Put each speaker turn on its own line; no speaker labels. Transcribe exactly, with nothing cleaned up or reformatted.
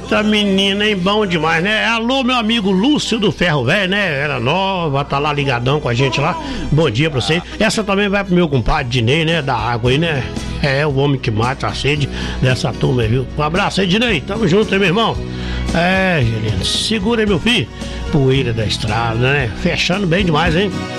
Eita, menina, hein? Bom demais, né? Alô, meu amigo Lúcio do Ferro Velho, né? Era nova, tá lá ligadão com a gente lá. Bom dia pra você. Essa também vai pro meu compadre Dinei, né? Da água aí, né? É, o homem que mata a sede dessa turma aí, viu? Um abraço aí, Dinei. Tamo junto aí, meu irmão. É, Juliano, segura aí, meu filho. Poeira da estrada, né? Fechando bem demais, hein?